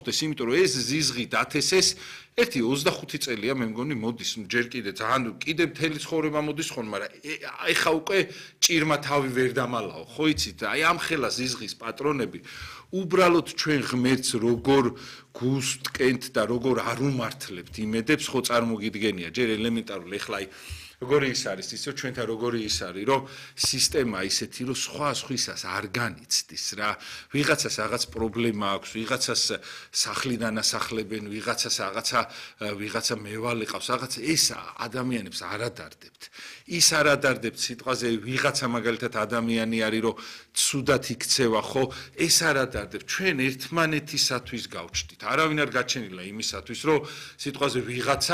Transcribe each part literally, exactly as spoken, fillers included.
იმიტომ რომ ეს ზიზღი დათესეს ერთი ოცდახუთი წელია მე მგონი მოდის ჯერ კიდე ძალიან კიდე მთელი ცხოვრება მოდის ხომ მაგრამ ეხა უკვე ჭირმა თავი ვერ დამალაო ხო იცით აი ამ ხელა ზიზღის პატრონები უბრალოდ ჩვენ ღმერთს როგორ გუსტკენთ და როგორ არ უმართლებთ იმედებს ხო წარმოგიდგენია ჯერ ელემენტარული ეხლა აი როგორი ის არის ისე ჩვენთან როგორი ის არის რომ სისტემა ისეთი რომ სხვა სხვისას არ განიცდის რა ვიღაცას რაღაც პრობლემა აქვს ვიღაცას სახლიდან ასახლებენ ვიღაცას რაღაცა ვიღაცა მევალე ყავს რაღაც ეს ადამიანებს არ ადარდებთ ის არ ადარდებთ სიტყვაზე ვიღაცა მაგალითად ადამიანი არის რომ ცუდად იქცევა ხო ეს არ ადარდებთ ჩვენ ერთმანეთისათვის გავჩდით არავინ არ გაჩენილა იმისათვის რომ სიტყვაზე ვიღაცა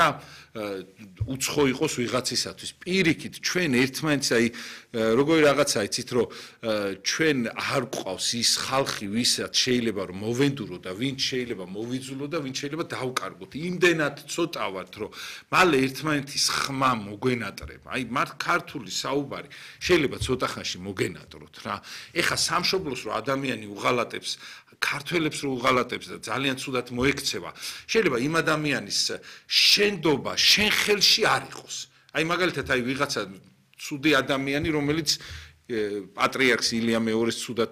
უცხო იყოს ვიღაცისათვის პირიქით ჩვენ ერთმანეთს აი როგორი რაღაცა იცით რომ ჩვენ არ გვყავს ის ხალხი ვისაც შეიძლება რომ მოვენდურო და ვინც შეიძლება მოვიძულო და ვინც შეიძლება დავკარგოთ იმდენად ცოტა ვართ რომ მალე ერთმანეთის ხმა მოგვენატრება აი მართ ქართული საუბარი შეიძლება ცოტა ხანში მოგენატროთ რა ეხა სამშობლოს რო ადამიანი უღალატებს ქართველებს რო უღალატებს და ძალიან ცუდად მოექცევა შეიძლება იმ ადამიანის შენდობა შენ ხელში არ იყოს აი მაგალითად აი ვიღაცა ცუდი ადამიანი რომელიც პატრიარქს ილია მეორეს ცუდად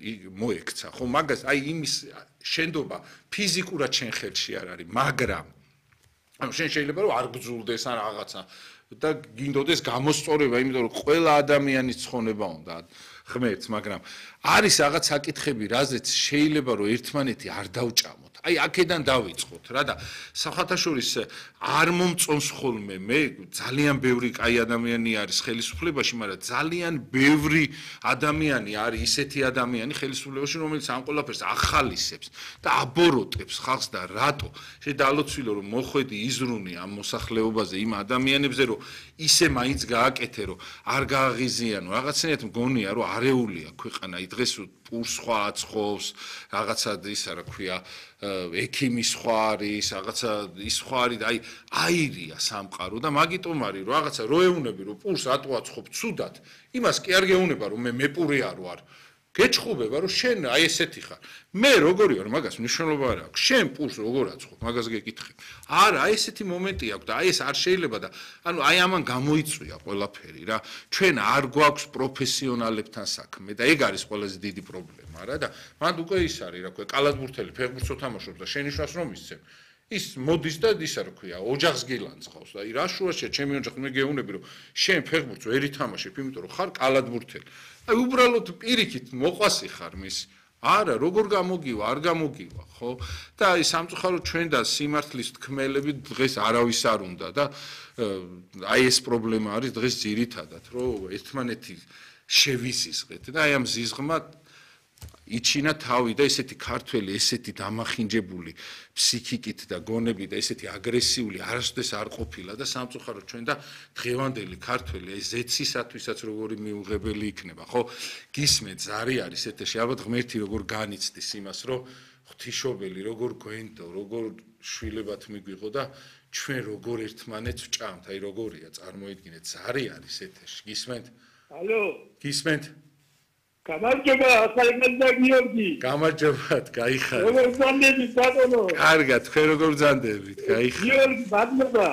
მოექცა ხო მაგას აი იმის შენდობა ფიზიკურად შენ ხელში არ არის მაგრამ ანუ შენ შეიძლება რომ არ გძულდეს ან რაღაცა და გინდოდეს გამოსწორება იმიტომ რომ ყველა ადამიანის ცხონება უნდა ღმერთს მაგრამ არის რაღაც საკითხები რაზეც შეიძლება რომ ერთმანეთი არ დავჭამოთ აი აქედან დავიწყოთ რა და სახათაშორის არ მომწონს ხოლმე მე ძალიან ბევრი კაი ადამიანი არის ხელისუფლებაში მაგრამ ძალიან ბევრი ადამიანი არის ისეთი ადამიანი ხელისუფლებაში რომელიც ამ ყველაფერს ახალისებს და აბოროტებს ხალხს და რატო შედალოცვილო რომ მოხვედი იზრუნი ამ მოსახლეობაზე იმ ადამიანებზე რომ ისე მაინც გააკეთე რომ არ გააღიზიანო რაღაცნაირად მგონია რომ არეულია ქვეყანა დღეს პურს სხვა აწყობს რაღაცა ისა რა ქვია ექიმი სხვა არის რაღაცა ის სხვა არის აი აირია სამყარო და მაგიტომ არის რომ რაღაცა რო ეუნები რომ პურს ატო აწყობ ცუდად იმას კი არ გეუნება რომ მე მეპური არ ვარ გეჩხუბება რომ შენ აი ესეთი ხარ მე როგორი ვარ მაგას მნიშვნელობა არ აქვს შენ პურს როგორ აწყობ მაგას გეკითხე არა აი ესეთი მომენტი აქვს და აი ეს არ შეიძლება და ანუ აი ამან გამოიწვია ყველაფერი რა ჩვენ არ გვაქვს პროფესიონალებთან საქმე და ეგ არის ყველაზე დიდი პრობლემა რა და მანდ უკვე ის არის რა ქვია კალათბურთელი ფეხბურთს თამაშობს და შენიშვნას რომ ისცემ ის მოდის და ისა რა ქვია ოჯახს გილანს ხავს და აი რა შუაშია ჩემი ოჯახი მე გეუნები რომ შენ ფეხბურთს ვერ ითამაშებ იმიტომ რომ ხარ კალათბურთელი აი უბრალოდ პირიქით მოყვასი ხარ მის არა როგორ გამოგივა არ გამოგივა ხო და აი სამწუხაროდ ჩვენ და სიმართლის თქმელები დღეს არავის არ უნდა და აი ეს პრობლემა არის დღეს ძირითადად რომ ერთმანეთი შევიზიზღეთ და აი ამ ზიზღმა იჩინა თავი და ესეთი ქართველი ესეთი დამახინჯებული ფსიქიკით და გონებით და ესეთი აგრესიული არასოდეს არ ყოფილა და სამწუხაროდ ჩვენ და დღევანდელი ქართველი აი ზეცისათვისაც როგორი მიუღებელი იქნება ხო გისმენთ ზარი არის ეთერში ალბათ ღმერთი როგორ განიცდის იმას რომ ღვთისმშობელი როგორ გვენდო როგორ შვილებად მიგვიღო და ჩვენ როგორ ერთმანეთს ვჭამთ აი როგორია წარმოიდგინეთ ზარი არის ეთერში გისმენთ ალო გისმენთ გამარჯობა ახალგაზრდა გიორგი გამარჯობათ გაიხარეთ როგორ გძანდებით ბატონო კარგად თქვენ როგორ გძანდებით გაიხარეთ გიორგი მადლობა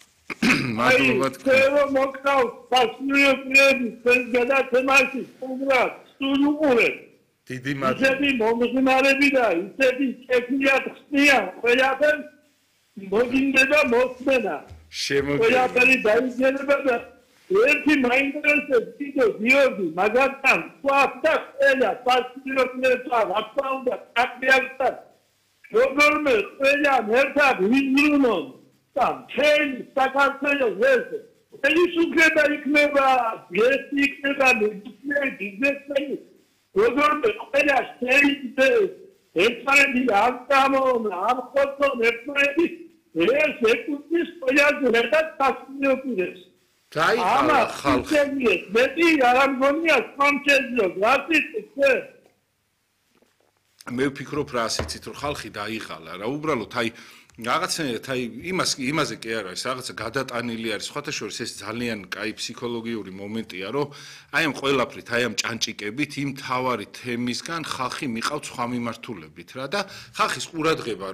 მადლობა თქვენ მოგყავთ პასუხები თქვენ გადაცემაში უბრალოდ სტუდიურეთ დიდი მადლობა ისეთი მომღიმარები და ისეთი კეთილია ხსნია ყველაფერ მოგინდება მოსმენა შემოგე ყველაფერი დაიძინება და ერთი მაინტერესებს კიდე გიორგი მაგალითად სხვა ყველა პასუხებია რა უნდა აკრიალთან რომელმე ყველა ერთად ვიზრუნონ და მთელი საქართველოს ეს ხელისუფლება იქნება ერთი იქნება მიწველი ბიზნესმენი რომელმე ყველა შეიძლება ერთმანეთი არ წამონ არ ხოცონ ერთმანეთი ეს ეკუთვნის ყველაზე ერთად პასუხებს გაიხარა ხალხი მეტი არ ამგონია სამჩეზიო გასიცე მე ვფიქრობ რა ასეცით რომ ხალხი დაიღალა რა უბრალოდ აი რაღაცნაირად აი იმას იმაზე კი არა ეს რაღაცა გადატანილი არის სხვათა შორის ეს ძალიან კაი ფსიქოლოგიური მომენტია რომ აი ამ ყველაფრით აი ამ ჭანჭიკებით იმ თავარი თემისგან ხალხი მიყავთ სხვა მიმართულებით რა და ხალხის ყურადღება